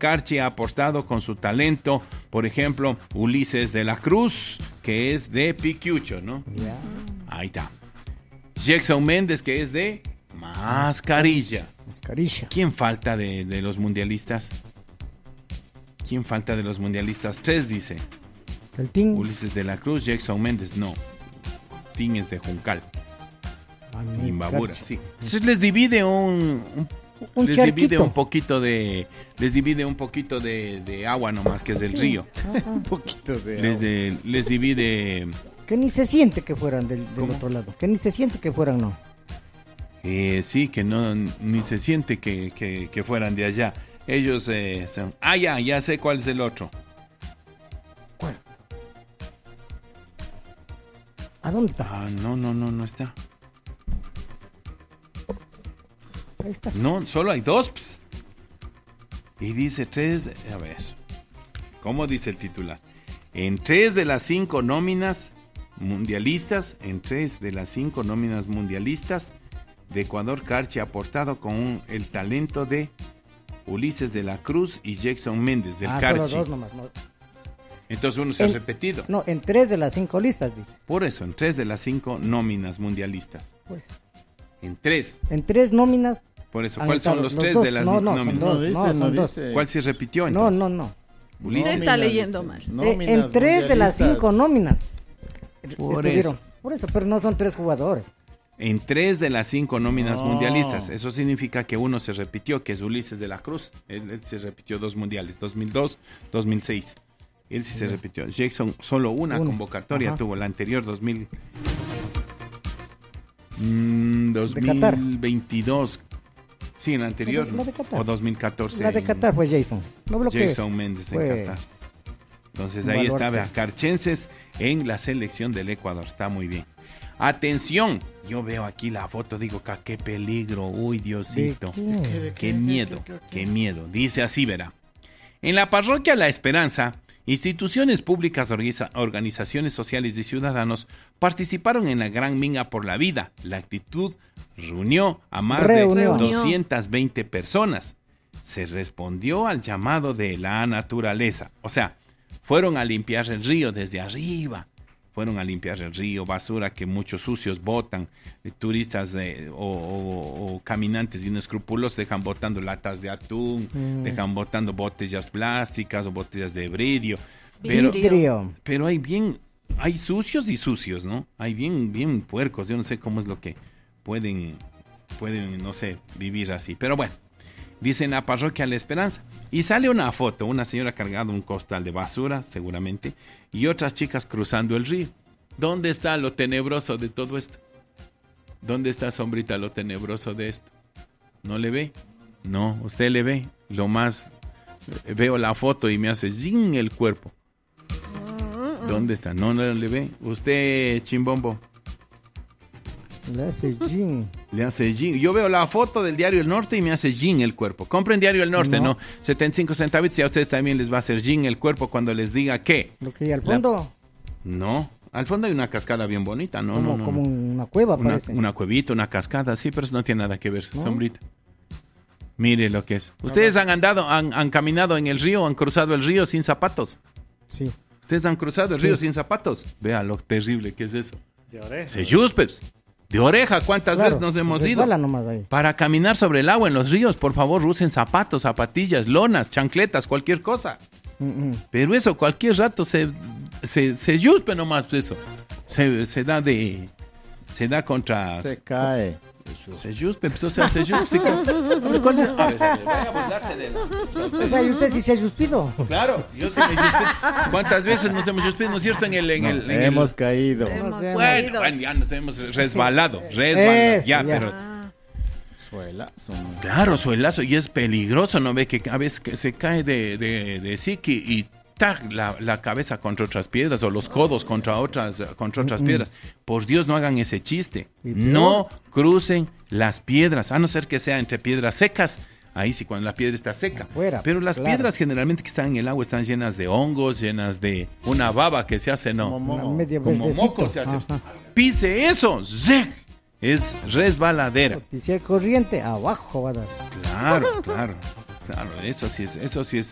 Carchi ha aportado con su talento. Por ejemplo, Ulises de la Cruz, que es de Piquiucho, ¿no? Ya. Ahí está. Jackson Méndez, que es de Mascarilla. Mascarilla. ¿Quién falta de los mundialistas? ¿Quién falta de los mundialistas? 3 dice. El Team. Ulises de la Cruz, Jackson Méndez, no. Team es de Juncal. Imbabura, sí. Entonces les divide un les divide un poquito de agua nomás, que es del río. Un poquito de agua. Les divide. Que ni se siente que fueran del otro lado. Que ni se siente que fueran, no. Sí, que no, ni se siente que fueran de allá. Ellos son. Ya sé cuál es el otro. ¿Cuál? ¿A dónde está? No está. Ahí está. No, solo hay 2. Ps. Y dice 3. A ver. ¿Cómo dice el titular? En 3 de las 5 nóminas mundialistas, de Ecuador, Carchi ha aportado con el talento de Ulises de la Cruz y Jackson Méndez del Carchi. Solo 2 nomás, no. Entonces uno se ha repetido. No, en 3 de las 5 listas, dice. Por eso, en 3 de las 5 nóminas mundialistas. Pues. En 3. En 3 nóminas. Por eso, ¿cuáles son los 3 de las nóminas? Son 2. ¿Cuál se repitió entonces? No. Ulises. Usted está leyendo mal. En 3 de las 5 nóminas. Por eso, pero no son 3 jugadores. En 3 de las 5 nóminas mundialistas. Eso significa que uno se repitió, que es Ulises de la Cruz. Él se repitió 2 mundiales, 2002, 2006. Él sí se repitió. Jackson solo una convocatoria tuvo, la anterior 2022. Sí, en la anterior. La de Qatar. O 2014. La de Qatar fue Jason. Jackson Méndez en Qatar. Entonces ahí estaba Carchenses en la selección del Ecuador. Está muy bien. Atención, yo veo aquí la foto, digo, qué peligro, uy, Diosito, qué miedo. Dice así, verá. En la parroquia La Esperanza, instituciones públicas, organizaciones sociales y ciudadanos participaron en la Gran Minga por la Vida. La actitud reunió a más de 220 personas. Se respondió al llamado de la naturaleza. O sea, fueron a limpiar el río desde arriba. Fueron a limpiar el río, basura que muchos sucios botan, turistas o caminantes inescrupulosos dejan botando latas de atún, dejan botando botellas plásticas o botellas de vidrio. Pero hay sucios y sucios, ¿no? Hay bien puercos, yo no sé cómo es lo que pueden, no sé, vivir así. Pero bueno, dice en la parroquia La Esperanza. Y sale una foto, una señora cargando un costal de basura, seguramente, y otras chicas cruzando el río. ¿Dónde está lo tenebroso de todo esto? ¿Dónde está, Sombrita, lo tenebroso de esto? ¿No le ve? No, usted le ve. Lo más, veo la foto y me hace zing el cuerpo. ¿Dónde está? No le ve. Usted, Chimbombo. Le hace gin. Yo veo la foto del Diario El Norte y me hace gin el cuerpo. Compren Diario El Norte, ¿no? 75 centavitos y a ustedes también les va a hacer gin el cuerpo cuando les diga que... Lo que hay al fondo. No, al fondo hay una cascada bien bonita, ¿no? Como una cueva, parece. Una cuevita, una cascada, sí, pero eso no tiene nada que ver, Sombrita. Mire lo que es. ¿Ustedes han caminado en el río, han cruzado el río sin zapatos? Sí. ¿Ustedes han cruzado el río sin zapatos? Vea lo terrible que es eso. De oreja. De oreja, ¿cuántas veces nos hemos ido? Para caminar sobre el agua en los ríos, por favor, usen zapatos, zapatillas, lonas, chancletas, cualquier cosa. Pero eso, cualquier rato se yuspe nomás eso. Se da contra... Se cae. Se yuspe, pues, o sea, se yuspe. A ver, vaya a burlarse de él. O sea, ¿y usted sí se ha yuspido? Claro, yo sí me yuspé. ¿Cuántas veces nos hemos yuspido, no es cierto? Hemos caído. Bueno, ya nos hemos resbalado. Pero... Suelazo. Claro, suelazo, y es peligroso, ¿no? Ve que a veces que se cae de psiqui y la cabeza contra otras piedras o los codos contra otras piedras. Por Dios, no hagan ese chiste. No crucen las piedras, a no ser que sea entre piedras secas. Ahí sí, cuando la piedra está seca. Pero las piedras generalmente que están en el agua están llenas de hongos, llenas de una baba que se hace, ¿no? Como moco se hace. Pise eso, ¡zec! Es resbaladera. Y si hay corriente, abajo va a dar. Claro. Eso sí es